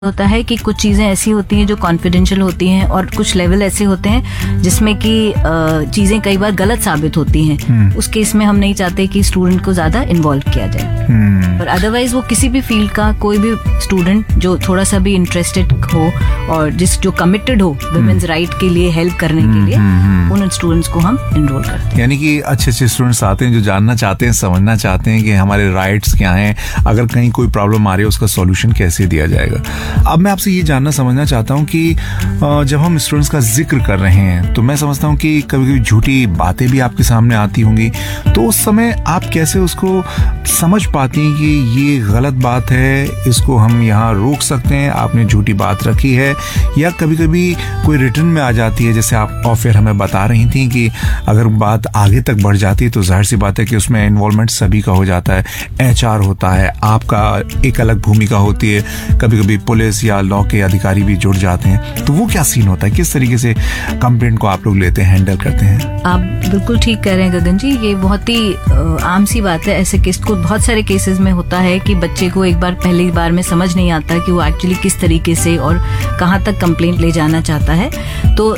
होता है कि कुछ चीजें ऐसी होती हैं जो कॉन्फिडेंशियल होती हैं और कुछ लेवल ऐसे होते हैं जिसमें कि चीजें कई बार गलत साबित होती हैं। उस केस में हम नहीं चाहते कि स्टूडेंट को ज्यादा इन्वॉल्व किया जाए। पर अदरवाइज वो किसी भी फील्ड का कोई भी स्टूडेंट जो थोड़ा सा भी इंटरेस्टेड हो और जो कमिटेड हो वुमेन्स राइट के लिए हेल्प करने के लिए, उन स्टूडेंट्स को हम एनरोल करते हैं। यानी कि अच्छे अच्छे स्टूडेंट्स आते हैं जो जानना चाहते हैं, समझना चाहते हैं कि हमारे राइट्स क्या हैं, अगर कहीं कोई प्रॉब्लम आ रही है उसका सॉल्यूशन कैसे दिया जाएगा। अब मैं आपसे ये जानना समझना चाहता हूँ कि जब हम स्टूडेंट्स का जिक्र कर रहे हैं तो मैं समझता हूँ कि कभी कभी झूठी बातें भी आपके सामने आती होंगी, तो उस समय आप कैसे उसको समझ पाती हैं कि ये गलत बात है, इसको हम यहाँ रोक सकते हैं, आपने झूठी बात रखी है, या कभी कभी कोई रिटर्न में आ जाती है, जैसे आप ऑफर हमें बता रही थी कि अगर बात आगे तक बढ़ जाती है तो जाहिर सी बात है कि उसमें इन्वॉल्वमेंट सभी का हो जाता है, HR होता है, आपका एक अलग भूमिका होती है, कभी कभी पुलिस या लॉ के अधिकारी भी जुड़ जाते हैं, तो वो क्या सीन होता है, किस तरीके से कंप्लेंट को आप लोग लेते हैं, हैंडल करते हैं? आप बिल्कुल ठीक कह रहे हैं गगन जी, ये बहुत ही आम सी बात है। ऐसे केस को बहुत सारे केसेस में होता है कि बच्चे को एक बार पहली बार में समझ नहीं आता कि वो एक्चुअली किस तरीके से और कहाँ तक कंप्लेंट ले जाना चाहता है। तो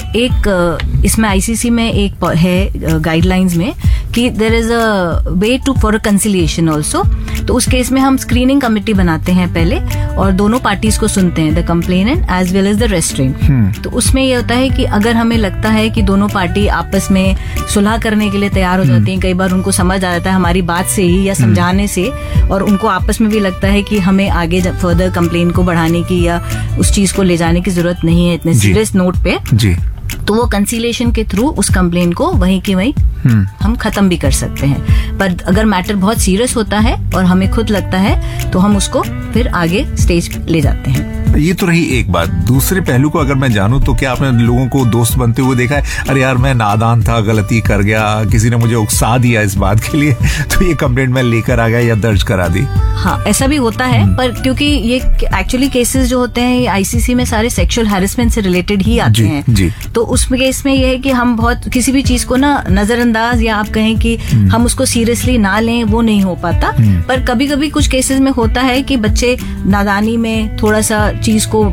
एक इसमें ICC में एक है गाइडलाइंस में कि there is a way to for conciliation also. तो उस केस में हम स्क्रीनिंग कमेटी बनाते हैं पहले और दोनों पार्टीज को सुनते हैं, the complainant as well as the restaurant. तो उसमें ये होता है कि अगर हमें लगता है कि दोनों पार्टी आपस में सुलह करने के लिए तैयार हो जाती हैं, कई बार उनको समझ आ जाता है हमारी बात से ही या समझाने से, और उनको आपस में भी लगता है कि हमें आगे फर्दर कंप्लेन को बढ़ाने की या उस चीज को ले जाने की जरूरत नहीं है इतने सीरियस नोट पे जी, तो वो कंसीलिएशन के थ्रू उस कंप्लेन को वहीं की वहीं हम खत्म भी कर सकते हैं। पर अगर मैटर बहुत सीरियस होता है और हमें खुद लगता है तो हम उसको फिर आगे स्टेज ले जाते हैं। ये तो रही एक बात। दूसरे पहलू को अगर मैं जानूं तो क्या आपने लोगों को दोस्त बनते हुए देखा है, अरे यार मैं नादान था, गलती कर गया, किसी ने मुझे उकसा दिया इस बात के लिए, तो ये कंप्लेंट मैं लेकर आ गया या दर्ज करा दी? हाँ, ऐसा भी होता है, पर क्योंकि ये एक्चुअली केसेस जो होते हैं ICC में सारे सेक्सुअल हैरेसमेंट से रिलेटेड ही आते हैं जी। तो उस केस में ये है कि हम बहुत किसी भी चीज को ना नजरअंदाज या आप कहें कि हम उसको सीरियसली ना लें, वो नहीं हो पाता। पर कभी कभी कुछ केसेस में होता है कि बच्चे नादानी में थोड़ा सा चीज को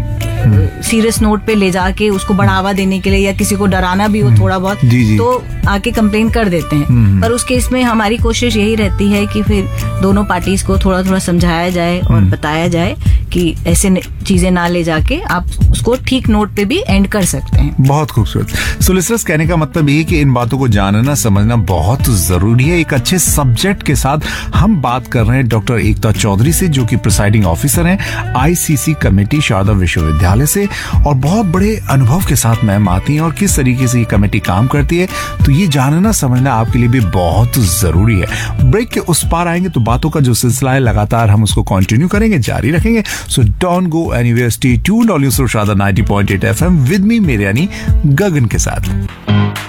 सीरियस नोट पे ले जाके उसको बढ़ावा देने के लिए या किसी को डराना भी हो थोड़ा बहुत, तो आके कंप्लेन कर देते हैं। पर उस केस में हमारी कोशिश यही रहती है कि फिर दोनों पार्टीज को थोड़ा थोड़ा समझाया जाए और बताया जाए कि ऐसे चीजें ना ले जाके आप उसको ठीक नोट पे भी एंड कर सकते हैं। बहुत खूबसूरत। सो लिसनर्स, कहने का मतलब ये है कि इन बातों को जानना समझना बहुत जरूरी है। एक अच्छे सब्जेक्ट के साथ हम बात कर रहे हैं डॉक्टर एकता चौधरी से, जो कि प्रिसाइडिंग ऑफिसर हैं ICC कमेटी शारदा विश्वविद्यालय से, और बहुत बड़े अनुभव के साथ मैम आती हैं और किस तरीके से ये कमेटी काम करती है, तो ये जानना समझना आपके लिए भी बहुत जरूरी है। ब्रेक के उस पार आएंगे तो बातों का जो सिलसिला है लगातार हम उसको कंटिन्यू करेंगे, जारी रखेंगे। So don't go anywhere, stay tuned on your Shaada 90.8 FM with me, मेरे यानी गगन के साथ।